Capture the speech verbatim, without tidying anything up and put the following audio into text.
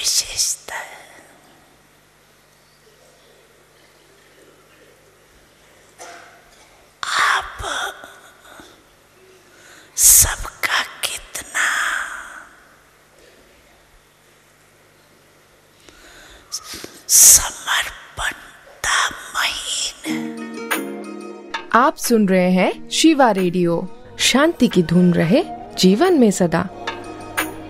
विशेषता है। आप सबका कितना समर्पणता महीन। आप सुन रहे हैं शिवा रेडियो। शांति की धुन रहे जीवन में सदा।